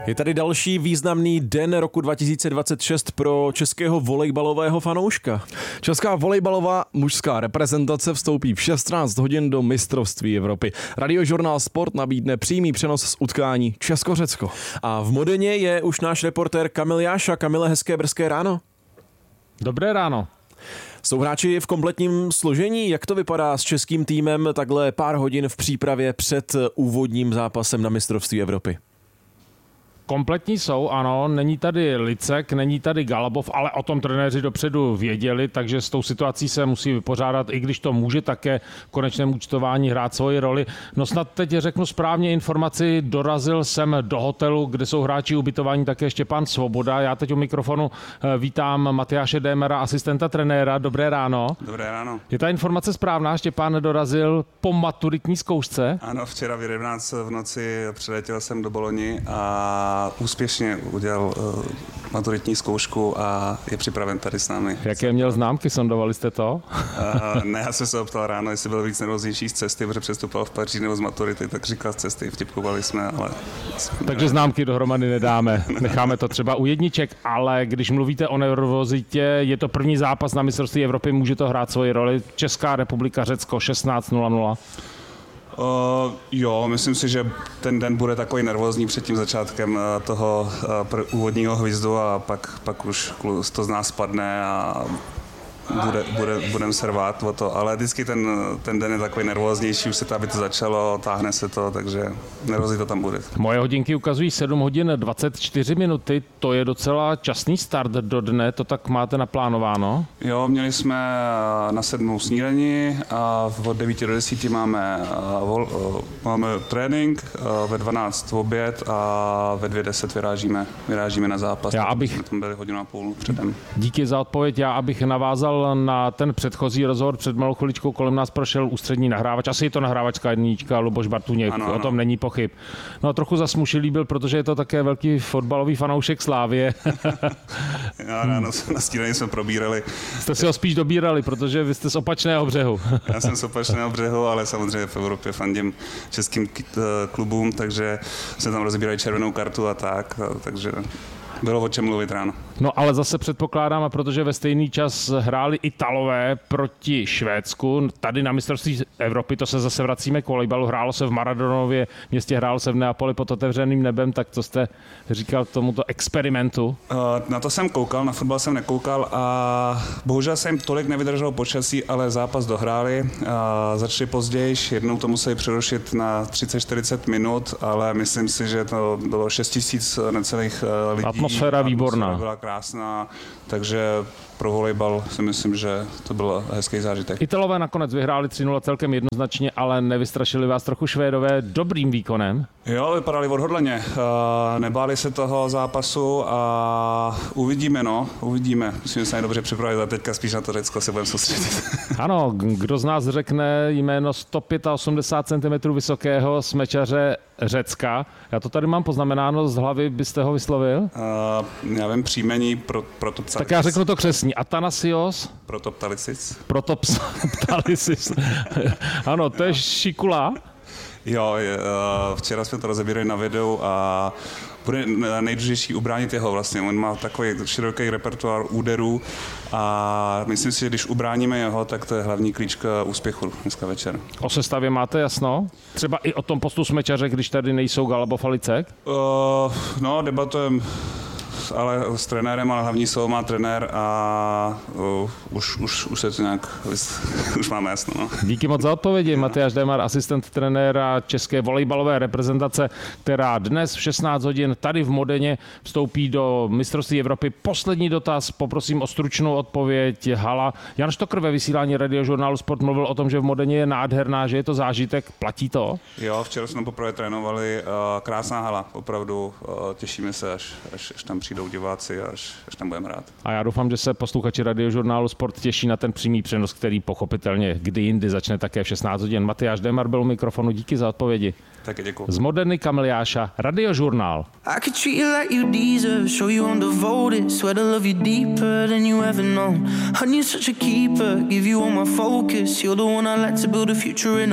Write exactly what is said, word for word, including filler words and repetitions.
Je tady další významný den roku dva tisíce dvacet šest pro českého volejbalového fanouška. Česká volejbalová mužská reprezentace vstoupí v šestnáct hodin do mistrovství Evropy. Radiožurnál Sport nabídne přímý přenos z utkání Česko-Řecko. A v Modeně je už náš reportér Kamil Jáša. Kamile, hezké brzké ráno. Dobré ráno. Jsou hráči v kompletním složení? Jak to vypadá s českým týmem takhle pár hodin v přípravě před úvodním zápasem na mistrovství Evropy? Kompletní jsou, ano, není tady Licek, není tady Galabov, ale o tom trenéři dopředu věděli, takže s tou situací se musí vypořádat, i když to může také v konečném účtování hrát svoji roli. No snad teď řeknu správně informaci, dorazil jsem do hotelu, kde jsou hráči ubytovaní také Štěpán Svoboda. Já teď u mikrofonu vítám Matyáše Démera, asistenta trenéra. Dobré ráno. Dobré ráno. Je ta informace správná? Štěpán dorazil po maturitní zkoušce? Ano, včera v jedenáct v noci přiletěl jsem do Boloni a úspěšně udělal uh, maturitní zkoušku a je připraven tady s námi. Jaké měl známky, sondovali jste to? Uh, ne, já jsem se optal ráno, jestli byl víc nervóznější z cesty, protože přestupoval v Paříži nebo z maturity, tak říkal z cesty, vtipkovali jsme, ale... Takže známky dohromady nedáme, necháme to třeba u jedniček, ale když mluvíte o nervozitě, je to první zápas na mistrovství Evropy, může to hrát svoji roli. Česká republika, Řecko, šestnáct nula nula. Uh, jo, myslím si, že ten den bude takový nervózní před tím začátkem uh, toho uh, úvodního hvizdu a pak, pak už to z nás spadne a bude, bude, budeme se rvát o to, ale vždycky ten, ten den je takový nervóznější, už se to, aby to začalo, táhne se to, takže nervózita tam bude. Moje hodinky ukazují sedm hodin dvacet čtyři minuty, to je docela časný start do dne, to tak máte naplánováno? Jo, měli jsme na sedmou snídani a od devíti do desíti máme, máme trénink, ve dvanáct oběd a ve dvě deset vyrážíme, vyrážíme na zápas. Já abych... Jsme tam byli hodinu a půl předem. Díky za odpověď, já abych navázal na ten předchozí rozhovor, před malou chviličkou kolem nás prošel ústřední nahrávač, asi je to nahrávačka jednička, Luboš Bartuněk, ano, ano. O tom není pochyb. No a trochu zasmušilý byl, protože je to také velký fotbalový fanoušek Slávie. Já ráno na stílení jsme probírali. Jste si ho spíš dobírali, protože vy jste z opačného břehu. Já jsem z opačného břehu, ale samozřejmě v Evropě fandím českým klubům, takže se tam rozbírají červenou kartu a tak, takže bylo o čem mluvit ráno. No ale zase předpokládám, a protože ve stejný čas hráli Italové proti Švédsku, tady na mistrovství Evropy, to se zase vracíme k volejbalu, hrálo se v Maradonově městě, hrálo se v Neapoli pod otevřeným nebem, tak co jste říkal k tomuto experimentu? Uh, na to jsem koukal, na fotbal jsem nekoukal a bohužel jsem tolik nevydržel počasí, ale zápas dohráli, uh, začali později, jednou to museli přerušit na třicet čtyřicet minut, ale myslím si, že to bylo šest tisíc necelých uh, lidí. Atmosféra výborná. Byla krásná, takže pro volejbal si myslím, že to byl hezký zážitek. Italové nakonec vyhráli tři nula celkem jednoznačně, ale nevystrašili vás trochu Švédové dobrým výkonem? Jo, vypadali odhodlaně. Nebáli se toho zápasu a uvidíme, no, uvidíme. Musíme se dobře připravit a teďka spíš na to Řecko se budeme soustředit. Ano, kdo z nás řekne jméno sto osmdesát pět centimetrů vysokého smečaře Řecka? Já to tady mám poznamenáno, z hlavy byste ho vyslovil? Uh, já vím příjmení pro, Protoptalisis. Tak já řeknu to křestní. Atanasios? Protoptalisis. Protoptalisis. Ano, to je šikula. Jo, je, uh, včera jsme to rozebírali na videu a bude nejdůležitější ubránit jeho vlastně. On má takový široký repertoár úderů a myslím si, že když ubráníme jeho, tak to je hlavní klíč k úspěchu dneska večer. O sestavě máte jasno? Třeba i o tom postu smečaře, když tady nejsou Galabov a Licek? Uh, no, debatujeme ale s trenérem, ale hlavní slovo má trenér a uh, už, už, už se to nějak, už máme jasno. No. Díky moc za odpovědi. Matyáš Démar, asistent trenéra české volejbalové reprezentace, která dnes v šestnáct hodin tady v Modeně vstoupí do mistrovství Evropy. Poslední dotaz, poprosím o stručnou odpověď. Hala. Jan Štokr ve vysílání Radiožurnálu Sport mluvil o tom, že v Modeně je nádherná, že je to zážitek. Platí to? Jo, včera jsme poprvé trénovali. Krásná hala, opravdu. Těšíme se, až, až, až tam přijdou diváci, až, až tam budeme hrát. A já doufám, že se posluchači Radiožurnálu Sport těší na ten přímý přenos, který pochopitelně kdy jindy začne také v šestnáct hodin. Matyáš Démar byl u mikrofonu, díky za odpovědi. Taky děkuji. Z Modeny Kamil Jáša, Radiožurnál. I could treat you like you deserve, show you I'm devoted, swear to love you deeper than you ever known. Honey, you're such a keeper, give you all my focus, you're the one I like to build a future in.